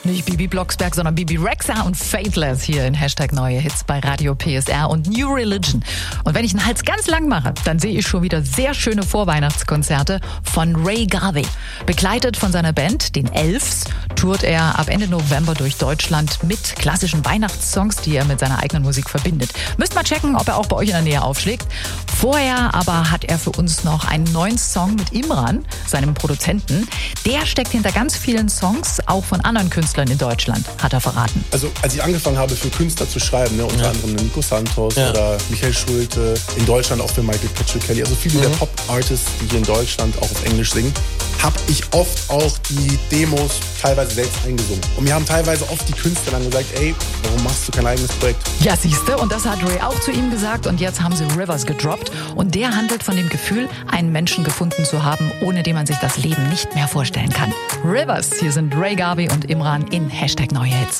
Nicht Bibi Blocksberg, sondern Bibi Rexha und Faithless hier in Hashtag Neue Hits bei Radio PSR und New Religion. Und wenn ich den Hals ganz lang mache, dann sehe ich schon wieder sehr schöne Vorweihnachtskonzerte von Ray Garvey. Begleitet von seiner Band, den Elves, tourt er ab Ende November durch Deutschland mit klassischen Weihnachtssongs, die er mit seiner eigenen Musik verbindet. Müsst mal checken, ob er auch bei euch in der Nähe aufschlägt. Vorher aber hat er für uns noch einen neuen Song mit Imran, seinem Produzenten. Der steckt hinter ganz vielen Songs, auch von anderen Künstlern in Deutschland, hat er verraten. Also als ich angefangen habe, für Künstler zu schreiben, unter anderem Nico Santos oder Michael Schulte, in Deutschland auch für Michael Patrick Kelly, also viele der Pop-Artists, die hier in Deutschland auch auf Englisch singen, habe ich oft auch die Demos teilweise selbst eingesungen. Und mir haben teilweise oft die Künstler dann gesagt, ey, warum machst du kein eigenes Projekt? Ja, siehste, und das hat Ray auch zu ihm gesagt und jetzt haben sie Rivers gedroppt und der handelt von dem Gefühl, einen Menschen gefunden zu haben, ohne den man sich das Leben nicht mehr vorstellen kann. Rivers, hier sind Ray Garvey und Imran in Hashtag Neue Hits.